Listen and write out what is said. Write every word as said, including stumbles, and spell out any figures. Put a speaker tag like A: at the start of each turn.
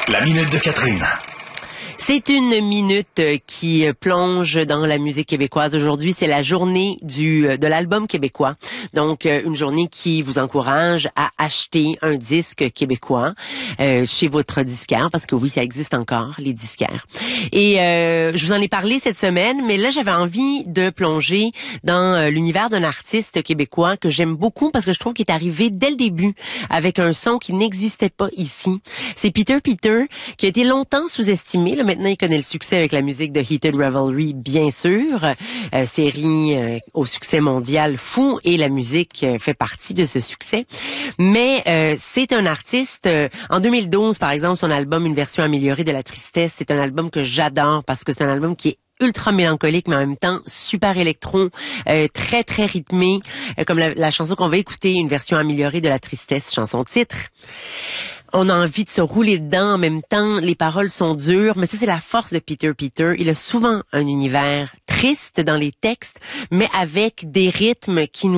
A: La minute de Catherine.
B: C'est une minute qui plonge dans la musique québécoise. Aujourd'hui, c'est la journée du de l'album québécois. Donc, une journée qui vous encourage à acheter un disque québécois euh, chez votre disquaire, parce que oui, ça existe encore, les disquaires. Et euh, je vous en ai parlé cette semaine, mais là, j'avais envie de plonger dans euh, l'univers d'un artiste québécois que j'aime beaucoup parce que je trouve qu'il est arrivé dès le début avec un son qui n'existait pas ici. C'est Peter Peter, qui a été longtemps sous-estimé. Là, maintenant, il connaît le succès avec la musique de Heated Revelry, bien sûr. Euh, série euh, au succès mondial fou, et la musique euh, fait partie de ce succès. Mais euh, c'est un artiste... Euh, en deux mille douze, par exemple, son album « Une version améliorée de la tristesse », c'est un album que j'adore parce que c'est un album qui est ultra mélancolique, mais en même temps super électro, euh, très très rythmé, euh, comme la, la chanson qu'on va écouter, Une version améliorée de la tristesse, chanson titre. On a envie de se rouler dedans en même temps, les paroles sont dures, mais ça c'est la force de Peter Peter. Il a souvent un univers triste dans les textes, mais avec des rythmes qui nous